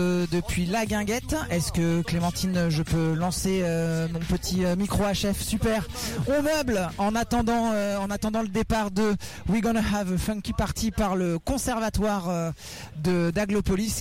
depuis la guinguette. Est-ce que Clémentine, je peux lancer mon petit micro HF? Super. On meuble en attendant le départ de We Gonna Have a Funky Party par le conservatoire d'Aglopolis